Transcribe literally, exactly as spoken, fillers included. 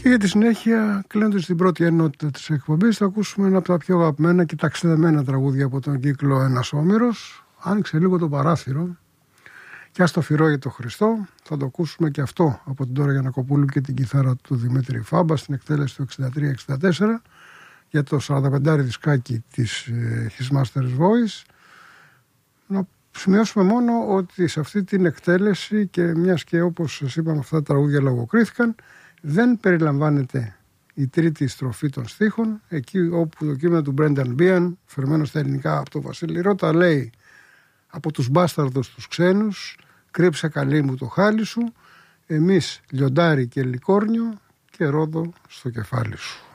Και για τη συνέχεια, κλείνοντας την πρώτη ενότητα της εκπομπής, θα ακούσουμε ένα από τα πιο αγαπημένα και ταξιδεμένα τραγούδια από τον κύκλο «Ένας Όμηρος». Άνοιξε λίγο το παράθυρο και ας το φυρώ για το Χριστό. Θα το ακούσουμε και αυτό από την Δώρα Γιαννακοπούλου και την κιθάρα του Δημήτρη Φάμπα στην εκτέλεση του εξήντα τρία εξήντα τέσσερα για το σαρανταπεντάρι δισκάκι της His Master's Voice. Να σημειώσουμε μόνο ότι σε αυτή την εκτέλεση, και μιας και όπως σας είπαμε αυτά τα τραγούδια λογοκρίθηκαν, δεν περιλαμβάνεται η τρίτη στροφή των στίχων, εκεί όπου το κείμενο του Μπρένταν Μπίαν, φερμένο στα ελληνικά από τον Βασίλη Ρώτα, λέει «Από τους μπάσταρδους τους ξένους, κρύψε καλή μου το χάλι σου, εμείς λιοντάρι και λικόρνιο και ρόδο στο κεφάλι σου».